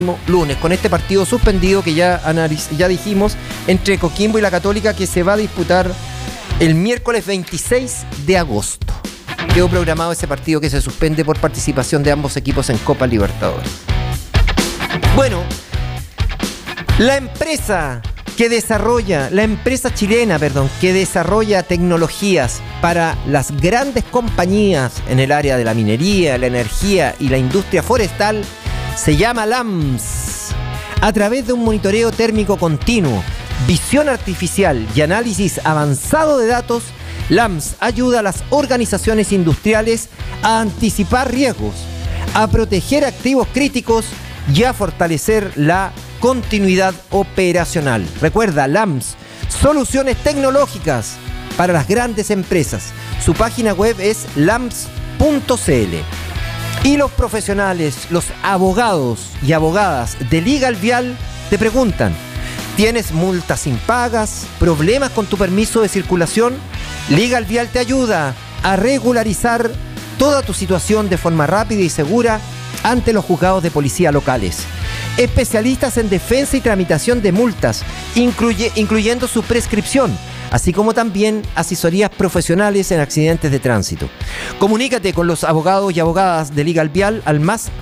lunes, con este partido suspendido que ya dijimos, entre Coquimbo y la Católica, que se va a disputar el miércoles 26 de agosto. Quedó programado ese partido que se suspende por participación de ambos equipos en Copa Libertadores. Bueno, la empresa chilena que desarrolla tecnologías para las grandes compañías en el área de la minería, la energía y la industria forestal se llama LAMS. A través de un monitoreo térmico continuo, visión artificial y análisis avanzado de datos, LAMS ayuda a las organizaciones industriales a anticipar riesgos, a proteger activos críticos y a fortalecer la continuidad operacional. Recuerda, LAMS, soluciones tecnológicas para las grandes empresas. Su página web es lams.cl. Y los profesionales, los abogados y abogadas de Legal Vial te preguntan: ¿tienes multas impagas? ¿Problemas con tu permiso de circulación? Legal Vial te ayuda a regularizar toda tu situación de forma rápida y segura ante los juzgados de policía locales. Especialistas en defensa y tramitación de multas, incluyendo su prescripción, así como también asesorías profesionales en accidentes de tránsito. Comunícate con los abogados y abogadas de Legal Vial al más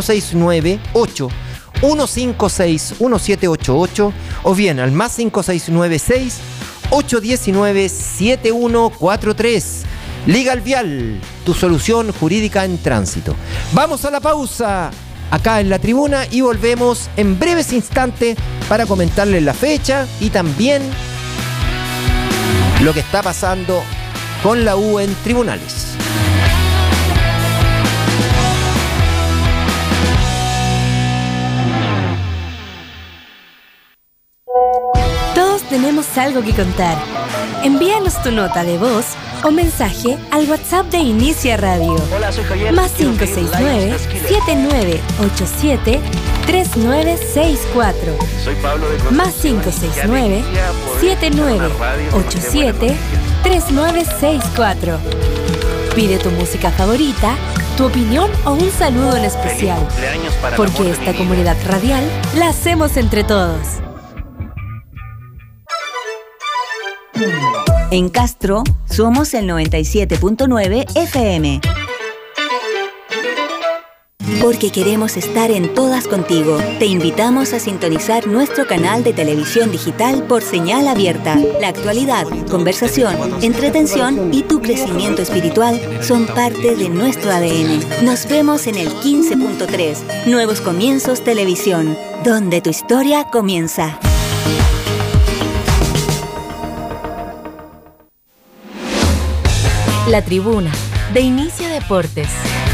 569-8-156-1788 o bien al más 56-819-7143. Legal Vial, tu solución jurídica en tránsito. Vamos a la pausa acá en la tribuna y volvemos en breves instantes para comentarles la fecha y también lo que está pasando con la U en tribunales. Todos tenemos algo que contar. Envíanos tu nota de voz o mensaje al WhatsApp de Inicia Radio. Hola, soy Javier. Más 569-7987-3964. Soy Pablo de Más 569-7987-3964. Pide tu música favorita, tu opinión o un saludo en especial. Porque esta comunidad radial la hacemos entre todos. En Castro, somos el 97.9 FM. Porque queremos estar en todas contigo, te invitamos a sintonizar nuestro canal de televisión digital por señal abierta. La actualidad, conversación, entretención y tu crecimiento espiritual son parte de nuestro ADN. Nos vemos en el 15.3, Nuevos Comienzos Televisión, donde tu historia comienza. La Tribuna, de Inicia Deportes.